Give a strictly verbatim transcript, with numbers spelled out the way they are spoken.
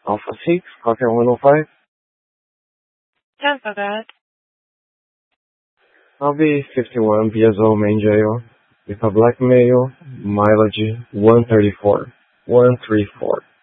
Alpha six, Cocker one oh five. ten for that. I'll be fifty-one years old, main jail, with a black male, mileage one thirty-four, one thirty-four.